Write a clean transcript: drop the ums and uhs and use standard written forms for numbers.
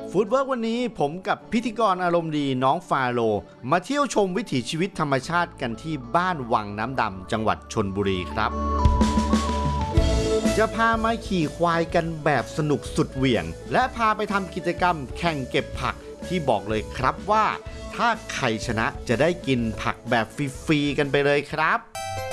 ฟู้ดเวิร์กวันนี้ผมกับพิธีกรอารมณ์ดีน้องฟาโลมาเที่ยวชมวิถีชีวิตธรรมชาติกันที่บ้านวังน้ำดำจังหวัดชลบุรีครับจะพามาขี่ควายกันแบบสนุกสุดเหวี่ยงและพาไปทำกิจกรรมแข่งเก็บผักที่บอกเลยครับว่าถ้าใครชนะจะได้กินผักแบบฟรีๆกันไปเลยครับ